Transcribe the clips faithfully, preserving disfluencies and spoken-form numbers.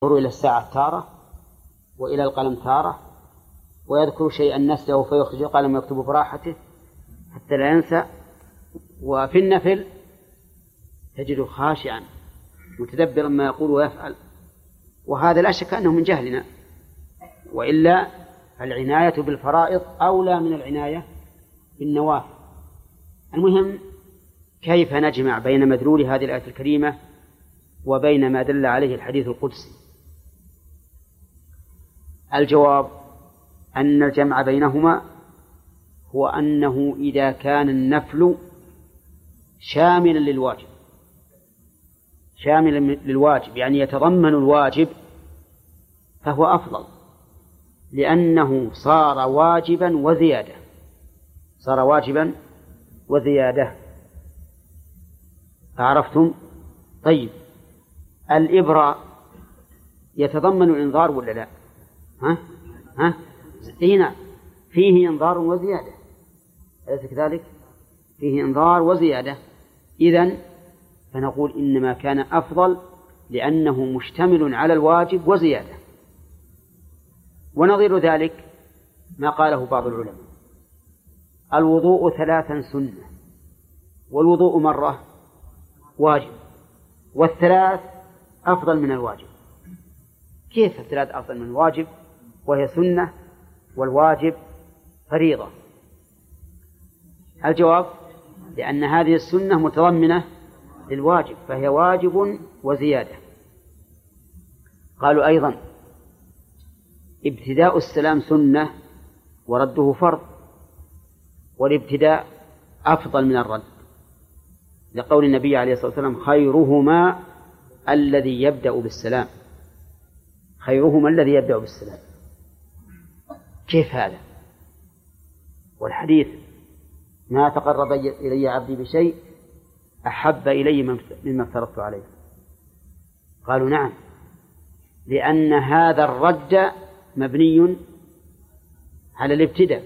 ينظر إلى الساعة تارة وإلى القلم تارة ويذكر شيئا نسيه فيخرج القلم ويكتب براحته حتى لا ينسى. وفي النفل تجد خاشعا متدبرا ما يقول ويفعل، وهذا لا شك أنه من جهلنا، وإلا العناية بالفرائض أولى من العناية بالنوافل. المهم، كيف نجمع بين مدلول هذه الآية الكريمة وبين ما دل عليه الحديث القدسي؟ الجواب أن الجمع بينهما هو أنه إذا كان النفل شاملا للواجب شاملا للواجب يعني يتضمن الواجب فهو أفضل، لأنه صار واجبا وزيادة صار واجبا وزيادة عرفتم؟ طيب، الإبراء يتضمن الإنذار ولا لا؟ ها؟ ها؟ هنا فيه إنذار وزيادة، أليس كذلك؟ فيه إنذار وزيادة. إذن فنقول إنما كان أفضل لأنه مشتمل على الواجب وزيادة. ونظير ذلك ما قاله بعض العلماء: الوضوء ثلاثا سنة، والوضوء مرة واجب، والثلاث أفضل من الواجب. كيف الثلاث أفضل من الواجب وهي سنة والواجب فريضة؟ الجواب: لأن هذه السنة متضمنة للواجب فهي واجب وزيادة. قالوا أيضا: ابتداء السلام سنة ورده فرض، والابتداء أفضل من الرد، لقول النبي عليه الصلاة والسلام: خيرهما الذي يبدأ بالسلام خيرهما الذي يبدأ بالسلام. كيف هذا؟ والحديث: ما تقرب إلي عبدي بشيء أحب إلي مما افترضت عليه. قالوا: نعم، لأن هذا الرد مبني على الابتداء،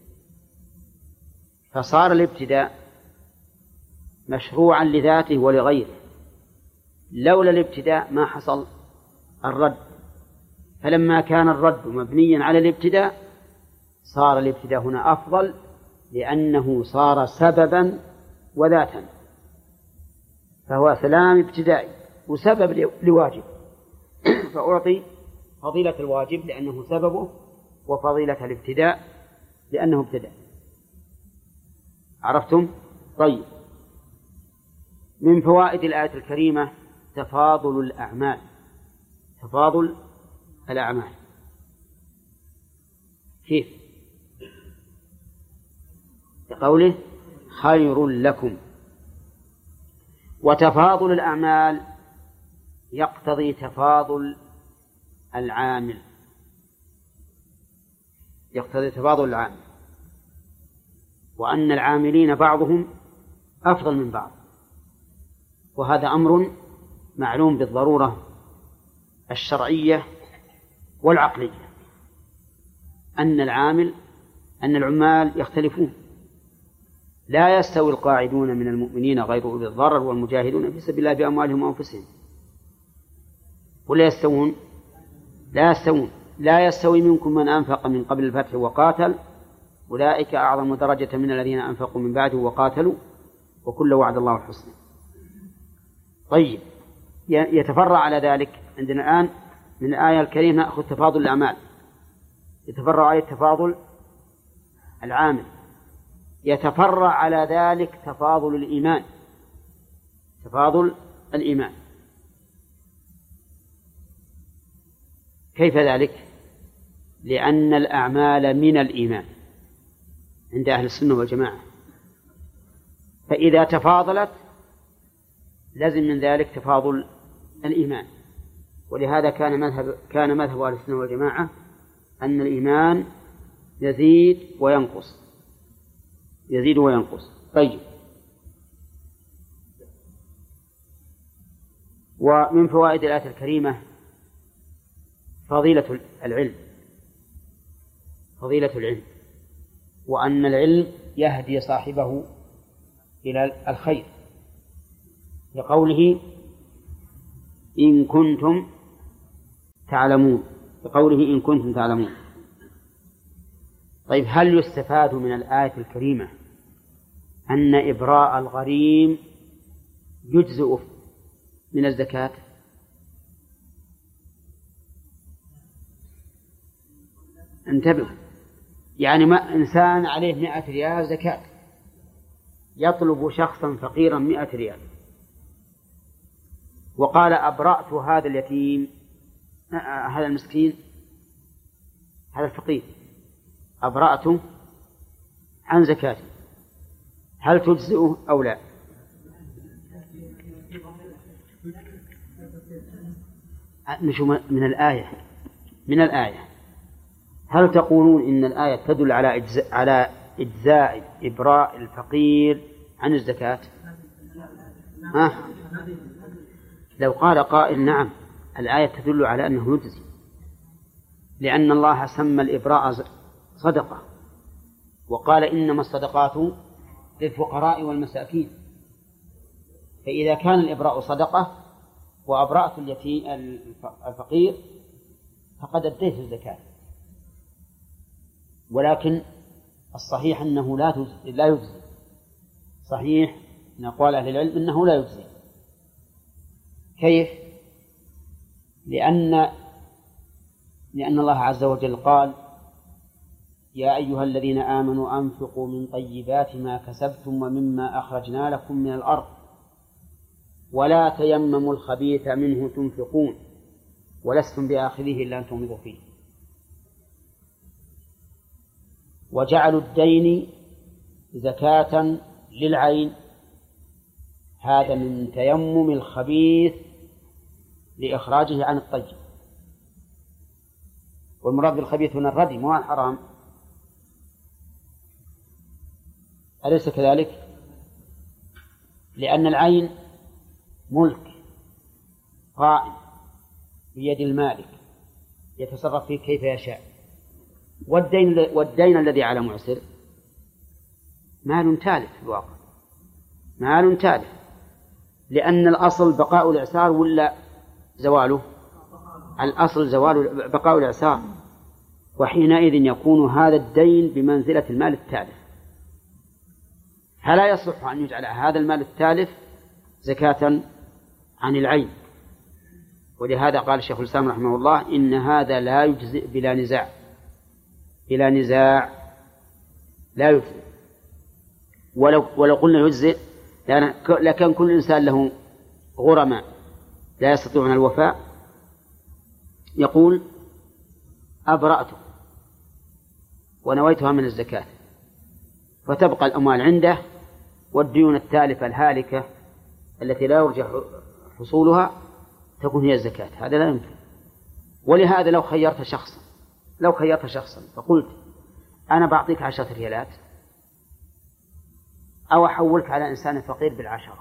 فصار الابتداء مشروعا لذاته ولغيره، لولا الابتداء ما حصل الرد. فلما كان الرد مبنيا على الابتداء صار الابتداء هنا أفضل، لأنه صار سببا وذاتا، فهو سلام ابتدائي وسبب لواجب، فأعطي فضيلة الواجب لأنه سببه، وفضيلة الابتداء لأنه ابتداء. عرفتم؟ طيب، من فوائد الآية الكريمة تفاضل الأعمال تفاضل الأعمال. كيف؟ بقوله: خير لكم. وتفاضل الأعمال يقتضي تفاضل العامل يقتضي تفاضل العامل وأن العاملين بعضهم أفضل من بعض، وهذا أمر معلوم بالضرورة الشرعية والعقلية، أن العامل أن العمال يختلفون. لا يستوي القاعدون من المؤمنين غير أولي الضرر والمجاهدون في سبيل الله بأموالهم وأنفسهم. ولا يستوون لا يستوون لا يستوي منكم من أنفق من قبل الفتح وقاتل، أولئك أعظم درجة من الذين أنفقوا من بعده وقاتلوا، وكل وعد الله الحسنى. طيب، يتفرع على ذلك عندنا الآن من الآية الكريمة نأخذ تفاضل الأعمال، يتفرع عليه تفاضل العامل، يتفرع على ذلك تفاضل الإيمان تفاضل الإيمان. كيف ذلك؟ لأن الأعمال من الإيمان عند أهل السنة والجماعة، فإذا تفاضلت لازم من ذلك تفاضل الإيمان. ولهذا كان مذهب كان مذهب أهل السنة والجماعة أن الإيمان يزيد وينقص يزيد وينقص. طيب، ومن فوائد الآية الكريمة فضيلة العلم فضيلة العلم وأن العلم يهدي صاحبه إلى الخير، لقوله: إن كنتم تعلمون، بقوله إن كنتم تعلمون. طيب، هل يستفاد من الآية الكريمة أن إبراء الغريم يجزئ من الزكاة؟ انتبه، يعني ما إنسان عليه مئة ريال زكاة، يطلب شخصا فقيرا مئة ريال، وقال أبرأت هذا اليتيم، هذا المسكين، هذا الفقير، أبرأته عن زكاته، هل تجزئه أو لا؟ نشوف من الآية من الآية هل تقولون إن الآية تدل على إجزاء, على إجزاء إبراء الفقير عن الزكاة؟ ها؟ لو قال قائل نعم، الآية تدل على أنه يجزي، لأن الله سمى الإبراء صدقة، وقال إنما الصدقات للفقراء والمساكين، فإذا كان الإبراء صدقة وأبرأت اليتيم الفقير فقد أديت الزكاة. ولكن الصحيح أنه لا تجزي لا يجزي صحيح من أقوال أهل العلم أنه لا يجزي. كيف؟ لأن لأن الله عز وجل قال يا أيها الذين آمنوا أنفقوا من طيبات ما كسبتم ومما أخرجنا لكم من الأرض ولا تيمموا الخبيث منه تنفقون ولستم بآخذه إلا أن تغمضوا فيه. وجعلوا الدين زكاة للعين، هذا من تيمم الخبيث لإخراجه عن الطيب، والمراد بالخبيث هنا الردي مو الحرام، أليس كذلك؟ لأن العين ملك قائم بيد المالك يتصرف فيه كيف يشاء، والدين, والدين الذي على معسر مال تالف في الواقع، مال تالف، لأن الأصل بقاء الإعسار ولا زواله؟ الأصل زوال بقاء الإعسار، وحينئذ يكون هذا الدين بمنزلة المال التالف، فلا يصح أن يجعل هذا المال التالف زكاة عن العين. ولهذا قال الشيخ الإسلام رحمه الله إن هذا لا يجزئ بلا نزاع، بلا نزاع لا يجزئ. ولو, ولو قلنا يجزئ لكان كل إنسان له غرماء لا يستطيعون الوفاء يقول أبرأت ونويتها من الزكاة، فتبقى الأموال عنده والديون التالفة الهالكة التي لا يرجى حصولها تكون هي الزكاة. هذا لا يمكن. ولهذا لو خيرت شخصا لو خيرت شخصا فقلت أنا بعطيك عشرة ريالات أو أحولك على إنسان فقير بالعشرة،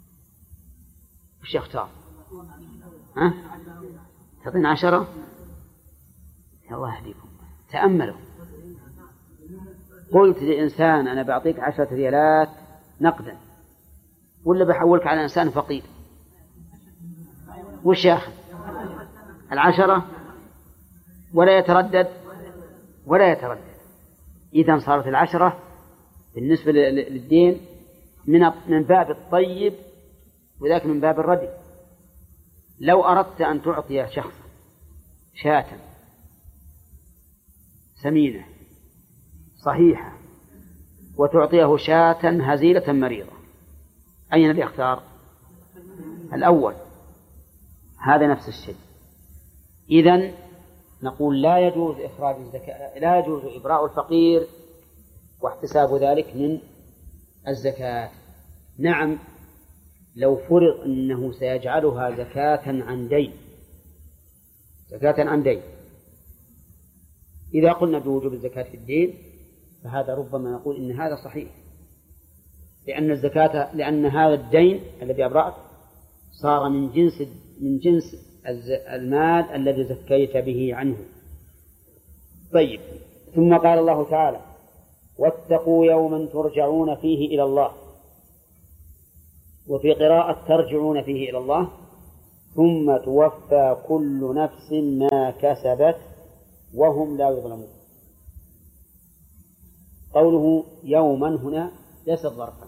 وش يختار؟ ها؟ تعطينا عشرة؟ يا الله يهديكم، تأملوا. قلت لإنسان أنا بعطيك عشرة ريالات نقدا ولا بحولك على إنسان فقير، وش ياخذ؟ العشرة ولا يتردد ولا يتردد. إذن صارت العشرة بالنسبة للدين من من باب الطيب وذاك من باب الردي. لو أردت أن تعطي شخصا شاة سمينة صحيحة وتعطيه شاة هزيلة مريضة، أين الذي يختار؟ الأول. هذا نفس الشيء. إذن نقول لا يجوز إخراج الزكاة، لا يجوز إبراء الفقير واحتساب ذلك من الزكاة. نعم لو فرض أنه سيجعلها زكاة عن دين، زكاة عن دين، إذا قلنا بوجوب الزكاة في الدين فهذا ربما نقول إن هذا صحيح، لأن الزكاة لأن هذا الدين الذي أبرأت صار من جنس من جنس المال الذي زكيت به عنه. طيب، ثم قال الله تعالى واتقوا يوما ترجعون فيه إلى الله، وفي قراءة ترجعون فيه إلى الله ثم توفى كل نفس ما كسبت وهم لا يظلمون. قوله يوما هنا ليس ظرفا،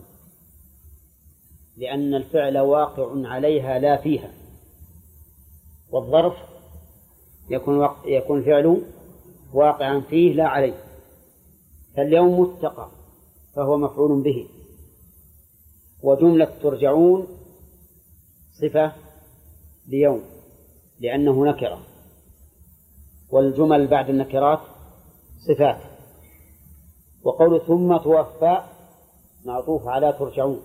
لأن الفعل واقع عليها لا فيها، والظرف يكون وق... يكون الفعل واقعا فيه لا عليه، فاليوم متقى فهو مفعول به، وجملة ترجعون صفة ليوم لأنه نكرة، والجمل بعد النكرات صفات. وقول ثم توفى معطوف على ترجعون،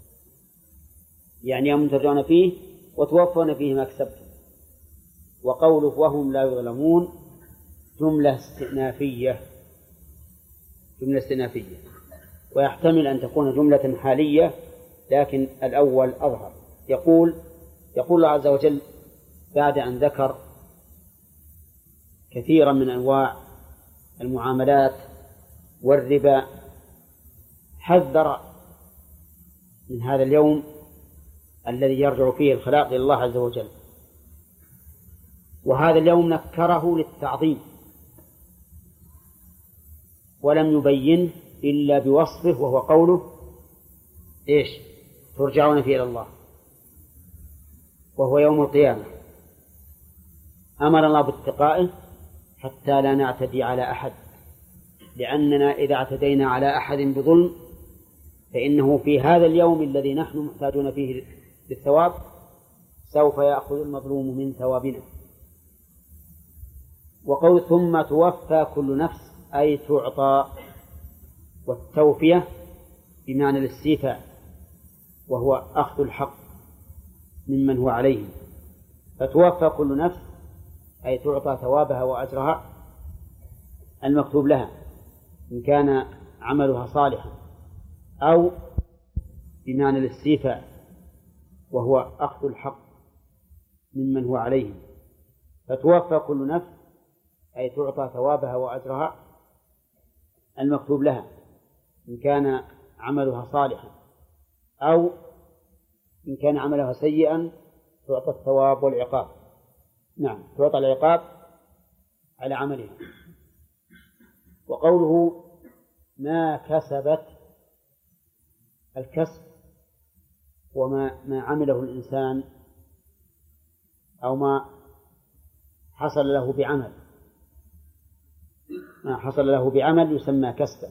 يعني يوم ترجعون فيه وتوفون فيه ما كسبتم. وقوله وهم لا يظلمون جملة استئنافية، جملة استئنافية، ويحتمل أن تكون جملة حالية، لكن الأول أظهر. يقول يقول الله عز وجل بعد أن ذكر كثيرا من أنواع المعاملات والربا، حذر من هذا اليوم الذي يرجع فيه الخلاق إلى الله عز وجل. وهذا اليوم نكره للتعظيم ولم يبين إلا بوصفه، وهو قوله إيش؟ ترجعون فيه إلى الله، وهو يوم القيامة. أمر الله باتقائه حتى لا نعتدي على أحد، لأننا إذا اعتدينا على أحد بظلم فإنه في هذا اليوم الذي نحن محتاجون فيه للثواب سوف يأخذ المظلوم من ثوابنا. وقول ثم توفى كل نفس أي تعطى، والتوفية بمعنى الاستيفاء، وهو أخذ الحق ممن هو عليه. فتوفى كل نفس أي تعطى ثوابها وأجرها المكتوب لها إن كان عملها صالحا، أو بمعنى الاستيفاء وهو أخذ الحق ممن هو عليه. فتوفى كل نفس أي تعطى ثوابها وأجرها المكتوب لها إن كان عملها صالحا، أو إن كان عملها سيئا تعطى الثواب والعقاب. نعم، تعطى العقاب على عملها. وقوله ما كسبت، الكسب وما ما عمله الإنسان أو ما حصل له بعمل، ما حصل له بعمل يسمى كسبا.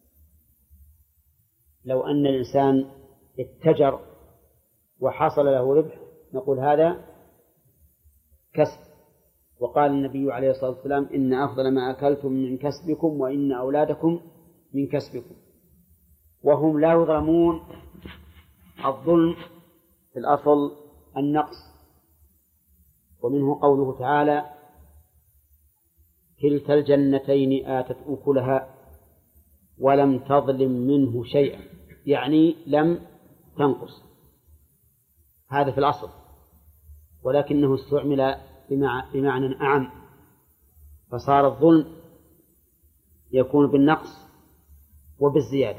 لو أن الإنسان اتجر وحصل له ربح نقول هذا كسب. وقال النبي عليه الصلاة والسلام إن أفضل ما أكلتم من كسبكم وإن أولادكم من كسبكم. وهم لا يظلمون، الظلم في الأصل النقص، ومنه قوله تعالى كلتا الجنتين آتت أكلها ولم تظلم منه شيئا، يعني لم تنقص. هذا في الأصل، ولكنه استعمل بمعنى أعم، فصار الظلم يكون بالنقص وبالزيادة.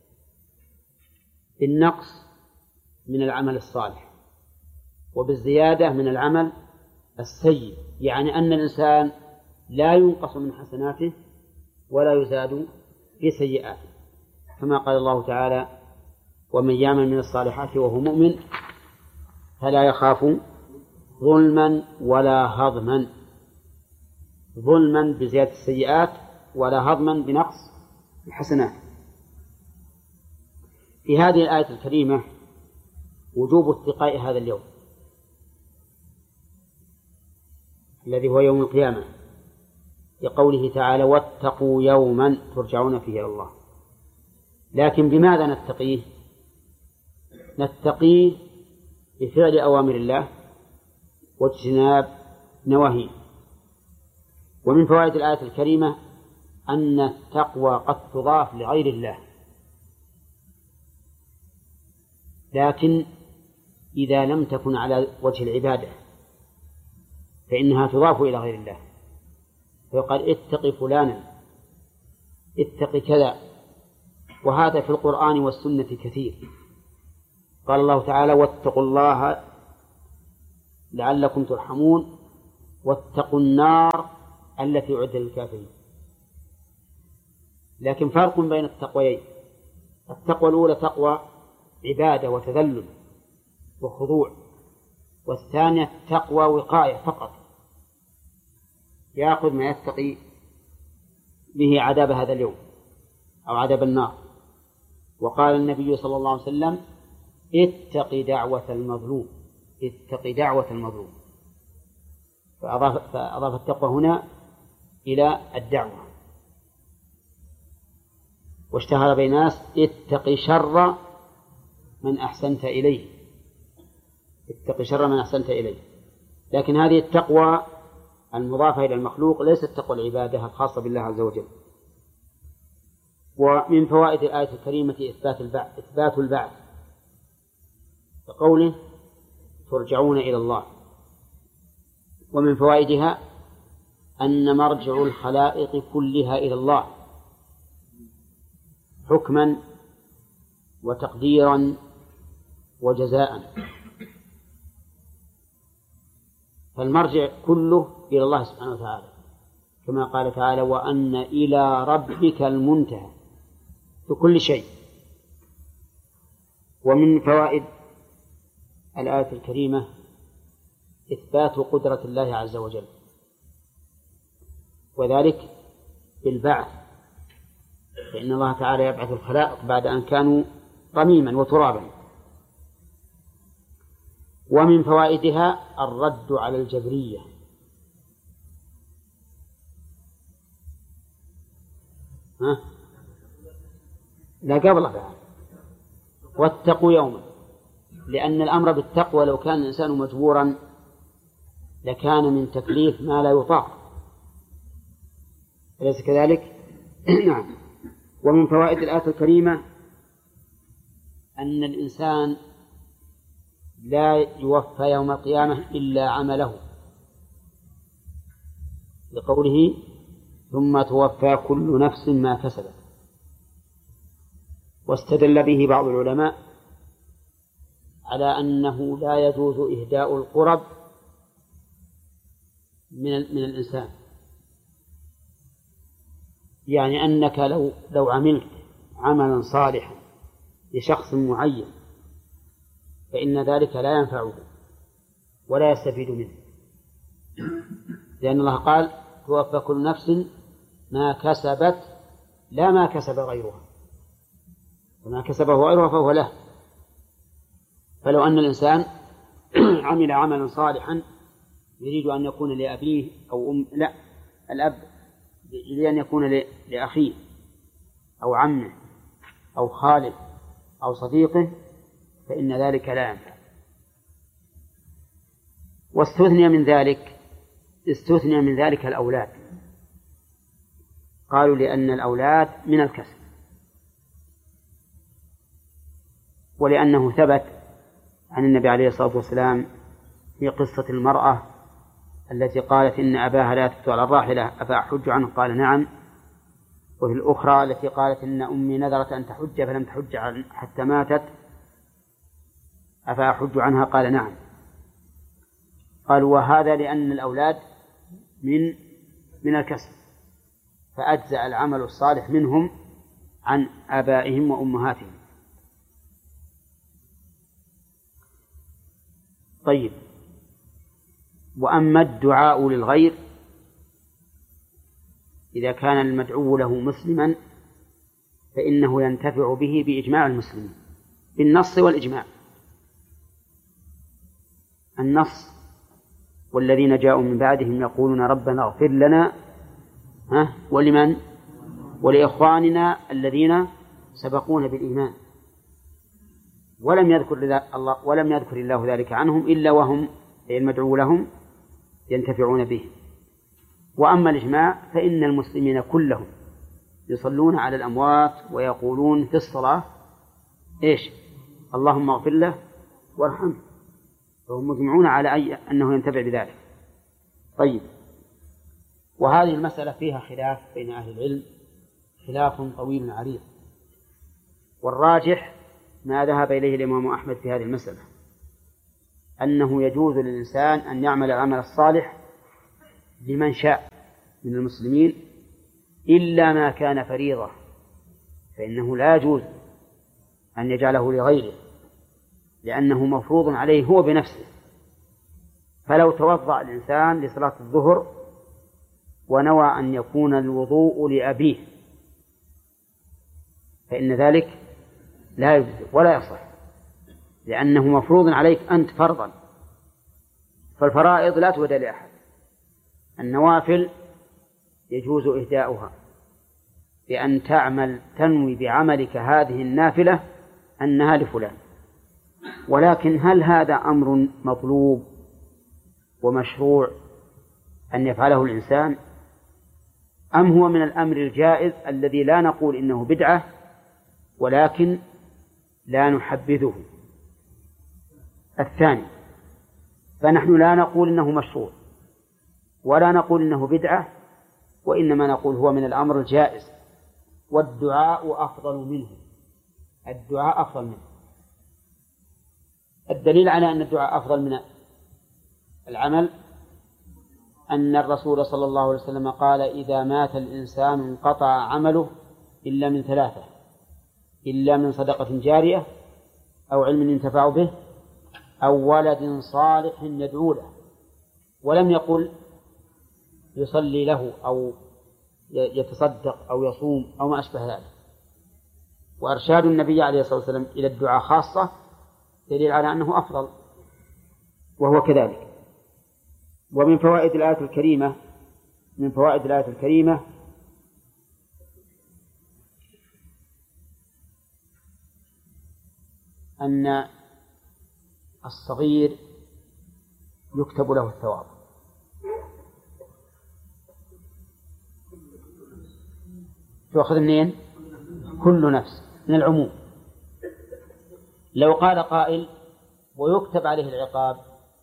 بالنقص من العمل الصالح، وبالزيادة من العمل السيء، يعني أن الإنسان لا ينقص من حسناته ولا يزاد في سيئاته، كما قال الله تعالى ومن يعمل من الصالحات وهو مؤمن فلا يخاف ظلما ولا هضما. ظلما بزيادة السيئات ولا هضما بنقص الحسنات. في هذه الآية الكريمة وجوب اتقاء هذا اليوم الذي هو يوم القيامة، لقوله تعالى واتقوا يوما ترجعون فيه إلى الله. لكن بماذا نتقيه؟ نتقيه بفعل أوامر الله واجتناب نواهيه. ومن فوائد الآية الكريمة أن التقوى قد تضاف لغير الله، لكن إذا لم تكن على وجه العبادة فإنها تضاف إلى غير الله، فيقال اتق فلانا، اتق كذا. وهذا في القرآن والسنة كثير. قال الله تعالى واتقوا الله لعلكم ترحمون واتقوا النار التي أعدت للكافرين. لكن فرق بين التقويين: التقوى الأولى تقوى عبادة وتذلل وخضوع، والثانية تقوى وقاية فقط، يأخذ ما يتقي به عذاب هذا اليوم أو عذاب النار. وقال النبي صلى الله عليه وسلم: اتق دعوة المظلوم، اتق دعوة المظلوم. فأضاف, فأضاف التقوى هنا إلى الدعوة. واشتهر بين الناس: اتق شر من أحسنت إليه، اتق شر من أحسنت إليه. لكن هذه التقوى المضافة إلى المخلوق ليست تقوى العبادة الخاصة بالله عز وجل. ومن فوائد الآية الكريمة إثبات البعث، إثبات البعث بقوله: ترجعون إلى الله. ومن فوائدها أن مرجع الخلائق كلها إلى الله حكما وتقديرا وجزاء، فالمرجع كله إلى الله سبحانه وتعالى، كما قال تعالى: وأن إلى ربك المنتهى في كل شيء. ومن فوائد الآية الكريمة إثبات قدرة الله عز وجل، وذلك بالبعث، فإن الله تعالى يبعث الخلائق بعد أن كانوا رميما وترابا. ومن فوائدها الرد على الجبرية، ها؟ لا قبل بعد، واتقوا يوما، لأن الأمر بالتقوى لو كان الإنسان مجبورا لكان من تكليف ما لا يطاق، أليس كذلك؟ نعم. ومن فوائد الآية الكريمة أن الإنسان لا يوفى يوم القيامة إلا عمله، لقوله: ثم توفى كل نفس ما كسبت. واستدل به بعض العلماء على أنه لا يجوز إهداء القرب من من الإنسان، يعني أنك لو لو عملت عملا صالحا لشخص معين فإن ذلك لا ينفعه ولا يستفيد منه، لأن الله قال: توفى كل نفس ما كسبت لا ما كسب غيرها، وما كسبه غيرها فهو له. فلو أن الإنسان عمل عملا صالحا يريد أن يكون لأبيه أو أم لا الأب يريد أن يكون لأخيه أو عمه أو خاله أو صديقه فإن ذلك لا ينفع. واستثني من ذلك استثني من ذلك الأولاد، قالوا لأن الأولاد من الكسب، ولأنه ثبت عن النبي عليه الصلاة والسلام في قصة المرأة التي قالت إن أباها لا يثبت على الراحلة أفأحج عنه؟ قال: نعم. وفي الأخرى التي قالت إن أمي نذرت أن تحج فلم تحج حتى ماتت أفأحج عنها؟ قال: نعم. قالوا: وهذا لأن الأولاد من من الكسب، فأجزأ العمل الصالح منهم عن آبائهم وأمهاتهم. طيب، وأما الدعاء للغير إذا كان المدعو له مسلما فإنه ينتفع به بإجماع المسلمين بالنص والإجماع. النص: والذين جاءوا من بعدهم يقولون ربنا اغفر لنا ها ولمن ولإخواننا الذين سبقونا بالإيمان، ولم يذكر الله ولم يذكر الله ذلك عنهم إلا وهم المدعو لهم ينتفعون به. وأما الإجماع فإن المسلمين كلهم يصلون على الأموات ويقولون في الصلاة إيش؟ اللهم اغفر له وارحمه، فهم مجمعون على أي أنه ينتفع بذلك. طيب، وهذه المسألة فيها خلاف بين أهل العلم، خلاف طويل عريض، والراجح ما ذهب إليه الإمام أحمد في هذه المسألة، أنه يجوز للإنسان أن يعمل العمل الصالح لمن شاء من المسلمين إلا ما كان فريضة، فإنه لا يجوز أن يجعله لغيره لأنه مفروض عليه هو بنفسه. فلو توضأ الإنسان لصلاة الظهر ونوى أن يكون الوضوء لأبيه فإن ذلك لا يجوز ولا يصح، لأنه مفروض عليك أنت فرضا. فالفرائض لا تهدى لأحد، النوافل يجوز إهداؤها بأن تعمل تنوي بعملك هذه النافلة أنها لفلان. ولكن هل هذا أمر مطلوب ومشروع أن يفعله الإنسان، أم هو من الأمر الجائز الذي لا نقول إنه بدعة ولكن لا نحبذه؟ الثاني، فنحن لا نقول إنه مشروع ولا نقول إنه بدعة، وإنما نقول هو من الأمر الجائز، والدعاء أفضل منه، الدعاء أفضل منه. الدليل على أن الدعاء أفضل من العمل أن الرسول صلى الله عليه وسلم قال: إذا مات الإنسان انقطع عمله إلا من ثلاثة، إلا من صدقة جارية أو علم ينتفع به أو ولد صالح يدعو له. ولم يقل يصلي له أو يتصدق أو يصوم أو ما أشبه ذلك. وإرشاد النبي عليه الصلاة والسلام إلى الدعاء خاصة دليل على أنه أفضل، وهو كذلك. ومن فوائد الآية الكريمة من فوائد الآية الكريمة أن الصغير يكتب له الثواب. تأخذ منين؟ كل نفس، من العموم. لو قال قائل: ويكتب عليه العقاب،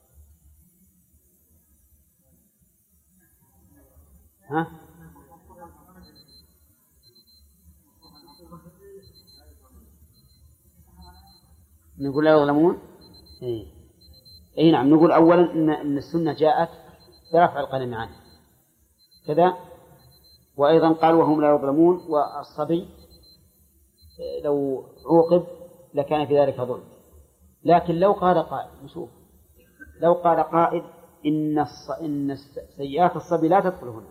ها؟ نقول لا يظلمون؟ إيه. إيه نعم. نقول أولا إن, إن السنة جاءت برفع القلم عنه كذا، وأيضا قال وهم لا يظلمون، والصبي لو عوقب لكان في ذلك ظلم. لكن لو قال قائل، نشوف، لو قال قائل إن الص... إن سيئات الصبي لا تدخل هنا،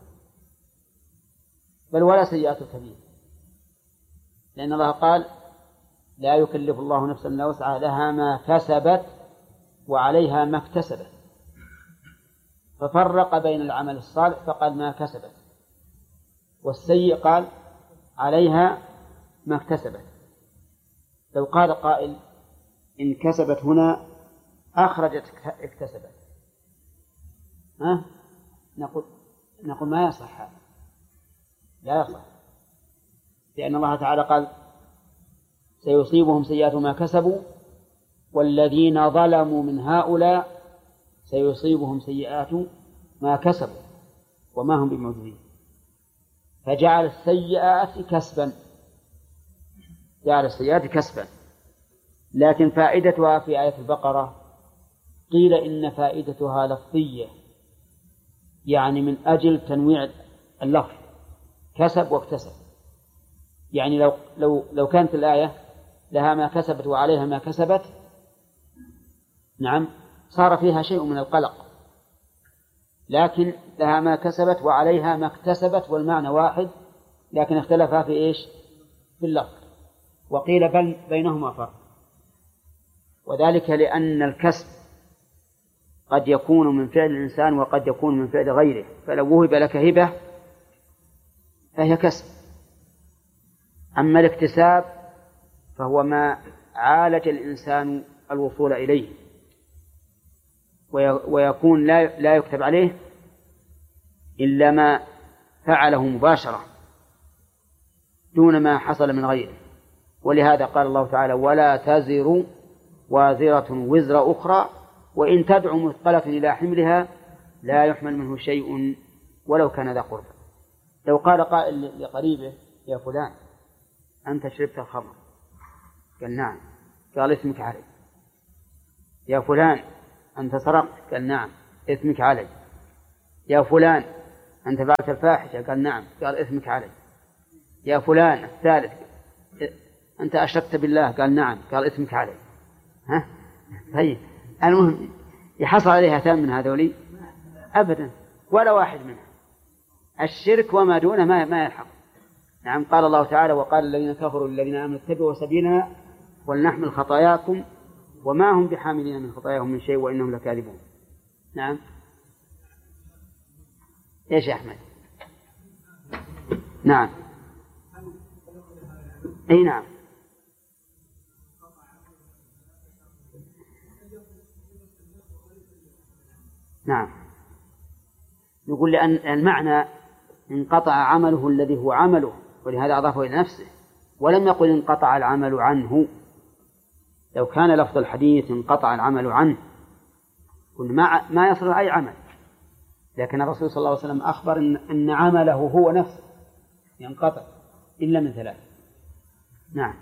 بل ولا سيئات الكبير، لأن الله قال: لا يكلف الله نفسا إلا وسعها لها ما كسبت وعليها ما اكتسبت. ففرق بين العمل الصالح فقال ما كسبت، والسيء قال عليها ما اكتسبت. لو قال قائل إن كسبت هنا أخرجت اكتسبت، ها؟ نقول نقول ما يصح هذا، لا يصح، لأن الله تعالى قال: سيصيبهم سيئات ما كسبوا والذين ظلموا من هؤلاء سيصيبهم سيئات ما كسبوا وما هم بمعجزين. فجعل السيئات كسبا، جعل السيئات كسبا. لكن فائدتها في آية البقرة قيل إن فائدتها لفظية، يعني من أجل تنويع اللفظ، كسب واكتسب. يعني لو لو لو كانت الآية لها ما كسبت وعليها ما كسبت، نعم، صار فيها شيء من القلق. لكن لها ما كسبت وعليها ما اكتسبت، والمعنى واحد، لكن اختلفا في إيش؟ في اللفظ. وقيل بل بينهما فرق، وذلك لأن الكسب قد يكون من فعل الإنسان وقد يكون من فعل غيره. فلو وهب لك هبة فهي كسب، أما الاكتساب فهو ما عالج الإنسان الوصول إليه، ويكون لا لا يكتب عليه إلا ما فعله مباشرة دون ما حصل من غيره. ولهذا قال الله تعالى: ولا تزر وازرة وزر أخرى وإن تدع مثقلة إلى حملها لا يحمل منه شيء ولو كان ذا قربى. لو قال قائل لقريبه: يا فلان أنت شربت الخمر، قال: نعم. قال: اسمك علي. يا فلان أنت سرقت؟ قال نعم، إثمك علي. يا فلان أنت فعلت الفاحشة؟ قال نعم، قال إثمك علي. يا فلان الثالث أنت أشركت بالله؟ قال نعم، قال إثمك علي. ها؟ طيب المهم يحصل عليها ثان من هذولي؟ أبدا، ولا واحد منها. الشرك وما دونه ما ما يلحق. نعم، قال الله تعالى: وقال الذين كفروا الذين آمنوا اتبعوا سبيلنا ولنحمل خطاياكم وما هم بحاملين من خطاياهم من شيء وإنهم لكاذبون. نعم. إيش يا أحمد؟ نعم. أي نعم. نعم، يقول لأن المعنى انقطع عمله الذي هو عمله، ولهذا أضافه إلى نفسه، ولم يقل انقطع العمل عنه. لو كان لفظ الحديث انقطع العمل عنه قلنا ما ما يصل أي عمل، لكن الرسول صلى الله عليه وسلم أخبر إن, إن عمله هو نفسه ينقطع إلا من ثلاث. نعم.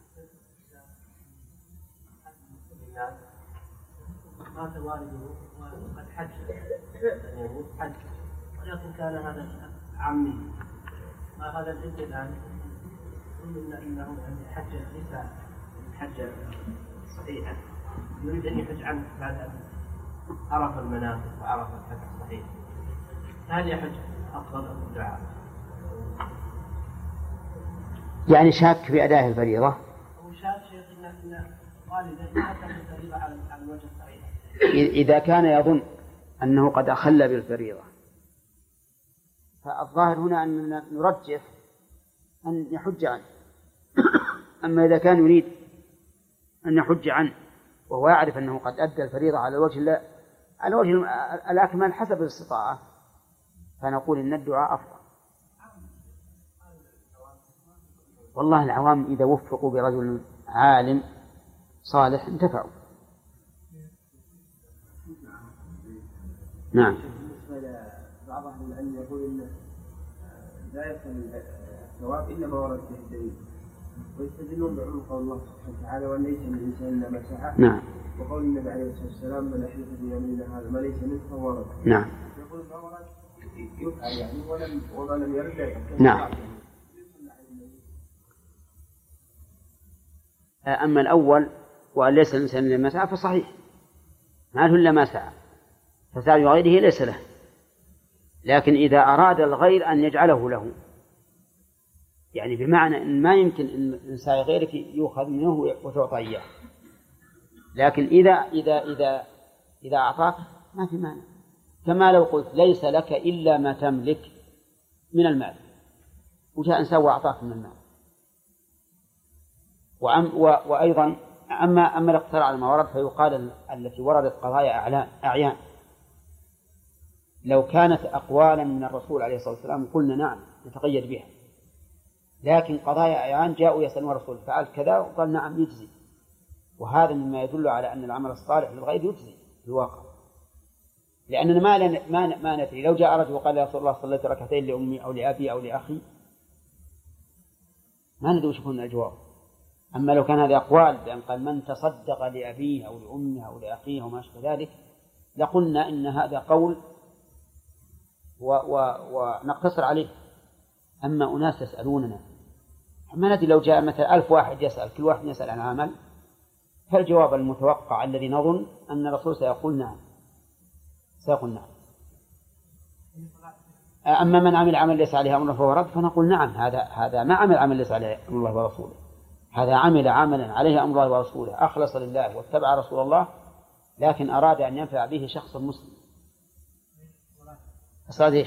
مات والده وقد حج حج ولكن كان هذا عمي، ما هذا الابن الآن قلنا إنه حج ليس حج صحيحا، يريد أن يحج عنه بعد أن عرف المناسك وعرف الحج الصحيح، هل يحج أفضل أم الدعاء؟ يعني شاك في أداء الفريضة؟ هو شاك شيخ إن والده ما أتى الفريضة على الوجه الصحيح. إذا كان يظن أنه قد أخل بالفريضة فالظاهر هنا أن نرجح أن يحج عنه. أما إذا كان يريد أن يحج عنه وهو يعرف أنه قد أدى الفريضة على الوجه لا على وجه الأكمل حسب الاستطاعة فنقول إن الدعاء أفضل. والله العوام إذا وفقوا برجل عالم صالح انتفعوا. نعم. بالنسبة لبعض أهل العلم يقول إن لا يصل الثواب إلا ما ورد به الدليل، ويستدلون بعموم قول الله سبحانه وتعالى: وأن ليس للإنسان إلا ما سعى. نعم. وقول النبي عليه الصلاة والسلام: من أحدث في يميننا هذا ما ليس منه فهو ورد. نعم. يقول ما ورد يفعل يعني ولم وما لم يرد. نعم. أما الأول وأن ليس الإنسان إلا ما سعى فصحيح، ما له إلا ما سعى، فسعي غيره ليس له. لكن إذا أراد الغير أن يجعله له، يعني بمعنى أن ما يمكن أن سعي غيرك يؤخذ منه وتعطى إياه، لكن إذا إذا إذا إذا أعطاك ما في مانع. كما لو قلت ليس لك إلا ما تملك من المال، وجاء إنسان وأعطاك من المال. وأم وأيضا أما أما الاقتصار على ما ورد فيقال التي وردت قضايا أعلان أعيان. لو كانت أقوالا من الرسول عليه الصلاة والسلام قلنا نعم نتقيد بها، لكن قضايا أعيان جاءوا يسألون الرسول فعل كذا وقال نعم يجزي، وهذا مما يدل على أن العمل الصالح للغير يجزي في الواقع. لأننا ما ما ما ندري لو جاء رجل وقال يا رسول الله صليت ركعتين لأمي أو لأبي أو لأخي ما ندري وش يكون الجواب. أما لو كان هذا أقوال بأن قال من تصدق لأبيه أو لأمه أو لأخيه وما أشبه ذلك لقلنا إن هذا قول و و ونقتصر عليه. أما أناس يسألوننا ما ندري لو جاء مثلا ألف واحد يسأل كل واحد يسأل عن عمل، فالجواب المتوقع الذي نظن أن الرسول سيقول نعم سيقول نعم. أما من عمل عمل ليس عليه أمر فهو رد فنقول نعم هذا هذا ما عمل عمل ليس عليه أمر الله ورسوله، هذا عمل عملا عليه أمر الله ورسوله أخلص لله واتبع رسول الله لكن أراد أن ينفع به شخص مسلم. الصلاة إيش؟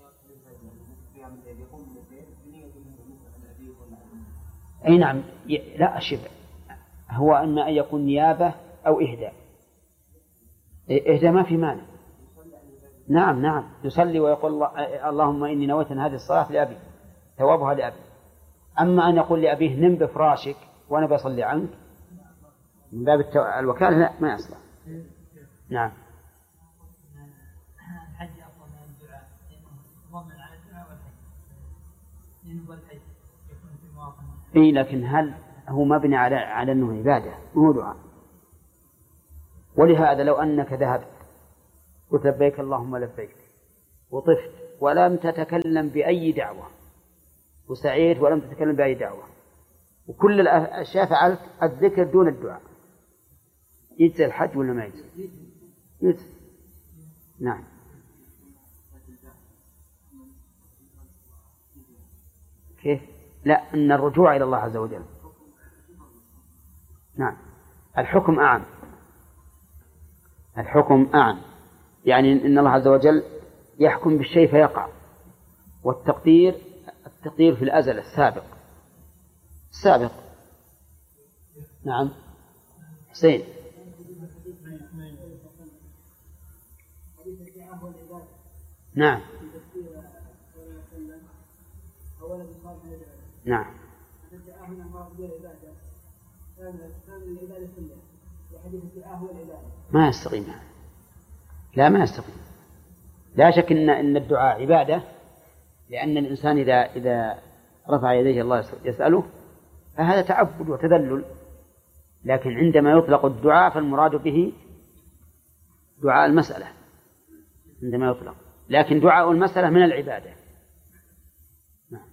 أي نعم. لا شبه هو إما أن يكون نيابة أو إهداء. إهداء ما في مانع. نعم نعم يصلي ويقول الله اللهم إني نويت هذه الصلاة لأبي ثوابها لأبي. أما أن يقول لأبيه نم بفراشك وأنا بصلي عنك من باب الوكالة لا ما يصلح. نعم. الحج أفضل من الدعاء لأنه ضمن على الدعاء والحج، لأنه والحج يكون في مواطن. إيه لكن هل هو مبني على على أنه عبادة مو دعاء؟ ولهذا لو أنك ذهبت قلت لبيك اللهم لبيك وطفت ولم تتكلم بأي دعوة وسعيت ولم تتكلم بأي دعوة وكل الأشياء فعلت الذكر دون الدعاء، يجزي الحج ولا ما يجزي؟ يجزي. نعم. كيف؟ لا، أن الرجوع إلى الله عز وجل. نعم، الحكم أعم، الحكم أعم، يعني إن الله عز وجل يحكم بالشيء فيقع، والتقدير التقدير في الأزل السابق السابق. نعم حسين. نعم نعم ما يستقيم، لا ما يستقيم، لا شك إن إن الدعاء عبادة، لأن الإنسان إذا إذا رفع يديه الله يسأله فهذا تعبد وتذلل، لكن عندما يطلق الدعاء فالمراد به دعاء المسألة عندما يطلق، لكن دعاء المسألة من العبادة. نعم.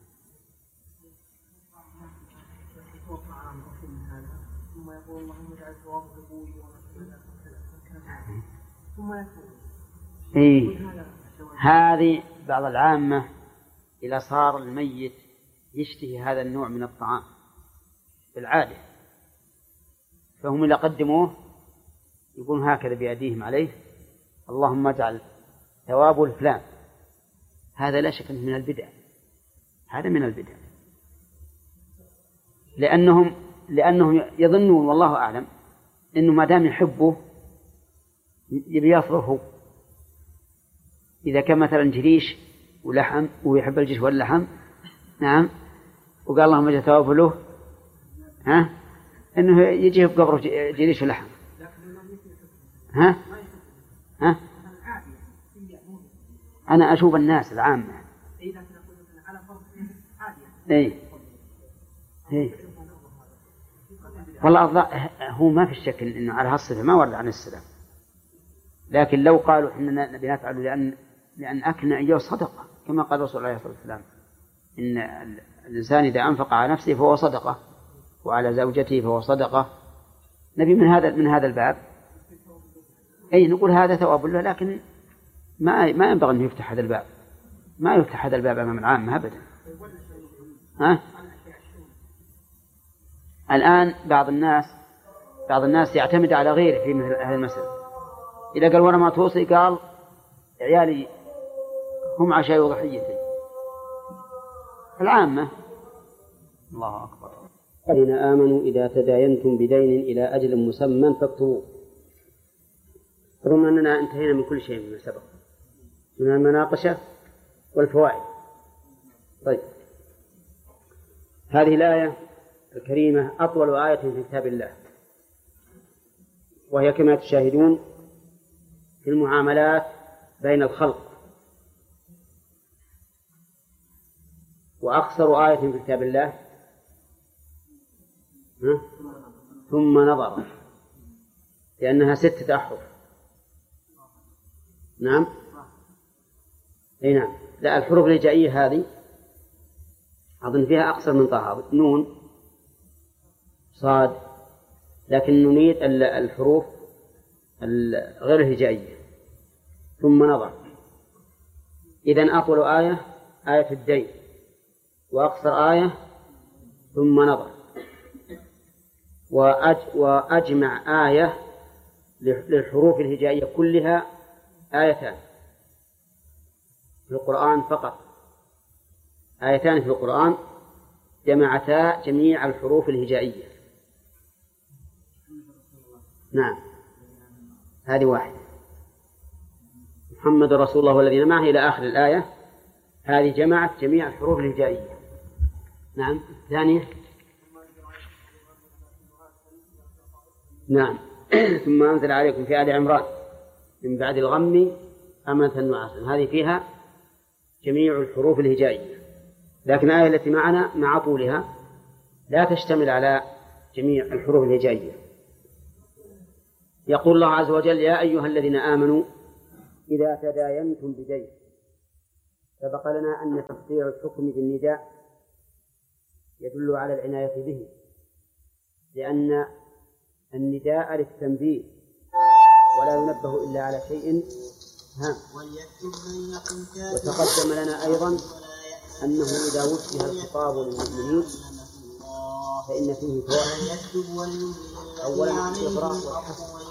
إيه هذه بعض العامة إذا صار الميت يشتهي هذا النوع من الطعام بالعادة فهم إذا قدموه يقولون هكذا بأيديهم عليه اللهم اجعل ثوابه الفلان، هذا لا شك من البدع، هذا من البدع، لأنهم لأنهم يظنون والله أعلم إنه ما دام يحبه يبي يصرفه. إذا كان مثلا جريش ولحم ويحب الجريش واللحم، نعم، وقال اللهم اجعل ثوابه له، ها إنه يجي بقبره جريش ولحم، ها ها أنا أشوف الناس العامة إيه إيه والله هو ما في الشك إنه على هالصفة ما ورد عن السلام، لكن لو قالوا إننا نبي نفعل لأن لأن أكلنا إياه صدقة كما قال رسول الله صلى الله عليه وسلم إن الإنسان إذا أنفق على نفسه فهو صدقة وعلى زوجته فهو صدقة، نبي من هذا من هذا الباب أي نقول هذا ثواب له، لكن ما ما ينبغي أن يفتح هذا الباب، ما يفتح هذا الباب أمام العامة أبدا. ها؟ الآن بعض الناس بعض الناس يعتمد على غيره في مثل هذه المسألة، إذا قال وأنا ما توصي قال عيالي هم عشاء وضحيتي، العامة. الله أكبر. الذين آمنوا إذا تداينتم بدين إلى أجل مسمى فاكتبوه. رغم أننا انتهينا من كل شيء مما سبق من المناقشة والفوائد. طيب، هذه الآية الكريمة أطول آية في كتاب الله، وهي كما تشاهدون في المعاملات بين الخلق، وأقصر آية في كتاب الله ثم نظر، لأنها ستة أحرف. نعم أي نعم، لا الحروف الهجائية هذه أظن فيها أقصر من طه، نون صاد، لكن نريد الحروف غير الهجائية. ثم نظر، إذن أطول آية آية الدين، وأقصر آية ثم نظر، وأج وأجمع آية للحروف الهجائية كلها آيتان في القرآن فقط، آيتان في القرآن جمعتا جميع الحروف الهجائية. نعم هذه واحدة، محمد رسول الله والذين معه إلى آخر الآية، هذه جمعت جميع الحروف الهجائية. نعم الثانية نعم ثم أنزل عليكم في آل عمران من بعد الغم أمنة نعاسا، هذه فيها جميع الحروف الهجائية، لكن الآية التي معنا مع طولها لا تشتمل على جميع الحروف الهجائية. يقول الله عز وجل: يا أيها الذين آمنوا إذا تداينتم بدين. سبق لنا أن تفسير الحكم بالنداء يدل على العناية به، لأن النداء للتنبيه ولا ينبه إلا على شيء هام. وتقدم لنا أيضا أنه إذا وجه الخطاب للمؤمنين فإن فيه فوائد. أولا الإغراء والحث